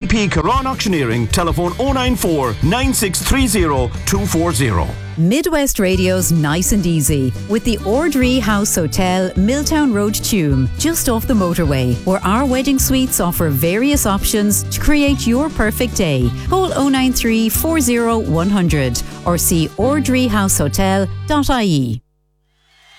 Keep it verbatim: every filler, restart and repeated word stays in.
P Caron Auctioneering. Telephone oh nine four, nine six three oh, two four oh. Midwest Radio's Nice and Easy with the Ordree House Hotel, Milltown Road, Tuam, just off the motorway, where our wedding suites offer various options to create your perfect day. Call oh nine three, four oh, one hundred or see ordree house hotel dot I E.